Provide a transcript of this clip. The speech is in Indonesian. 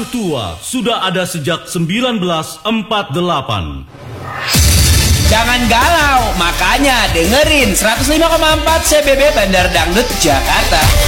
tua sudah ada sejak 1948. Jangan galau, makanya dengerin 105,4 CBB Bandar Dangdut Jakarta.